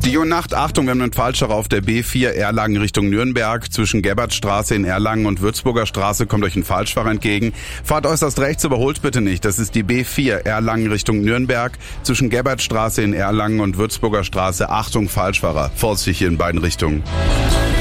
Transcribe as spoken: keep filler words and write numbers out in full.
Die Uhr Nacht, Achtung, wir haben einen Falschfahrer auf der B vier Erlangen Richtung Nürnberg. Zwischen Gerbertstraße in Erlangen und Würzburger Straße kommt euch ein Falschfahrer entgegen. Fahrt äußerst rechts, überholt bitte nicht. Das ist die B vier Erlangen Richtung Nürnberg. Zwischen Gerbertstraße in Erlangen und Würzburger Straße. Achtung, Falschfahrer. Vorsichtig hier in beiden Richtungen.